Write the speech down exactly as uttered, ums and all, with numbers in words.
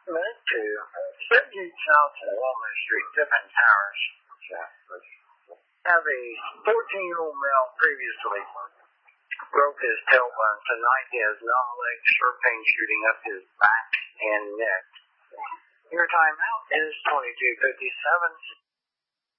Minute two. seventeen South Walnut Street, Tiffin Towers. Have a fourteen-year-old male previously broke his tailbone. Tonight he has non-leg sharp pain shooting up his back and neck. Your timeout is twenty-two fifty-seven.